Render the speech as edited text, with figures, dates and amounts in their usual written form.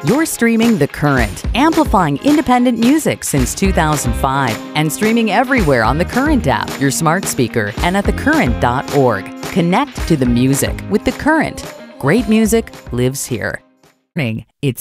You're streaming The Current, amplifying independent music since 2005 and streaming everywhere on The Current app, your smart speaker, and at thecurrent.org. Connect to the music with The Current. Great music lives here. It's